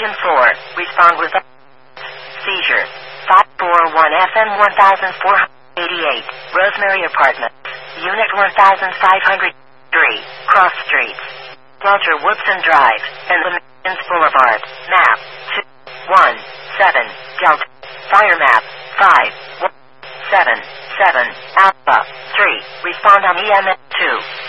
Division 4, respond with seizure. 541 FM 1488, Rosemary Apartments, Unit 1503, Cross Streets, Walter Woodson Drive, and Lemons Boulevard. Map 217, Delta. Fire map 517, Alpha 3, respond on EMS 2.